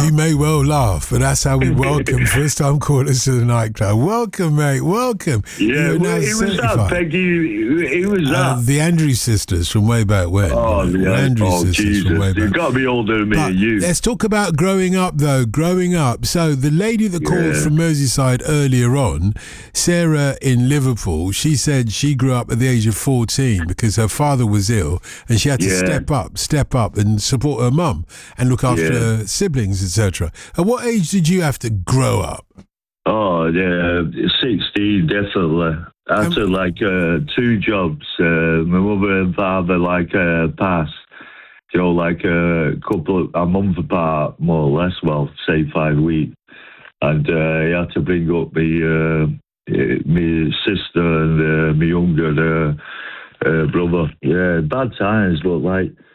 You may well laugh, but that's how we welcome first-time callers to the nightclub. Welcome, mate. Welcome. Yeah, who was that, Peggy? Who was that? The Andrews sisters from way back when. Jesus. You've got to be older than me and you. Let's talk about growing up, though. Growing up. So the lady that called from Merseyside earlier on, Sarah in Liverpool, she said she grew up at the age of 14 because her father was ill and she had to step up and support her mum and look after her siblings, etc. At what age did you have to grow up? Oh, yeah, 16, definitely. I took like 2 jobs. My mother and father passed, like a month apart, more or less. Well, say 5 weeks. And I had to bring up my sister and my younger brother. Yeah, bad times, but like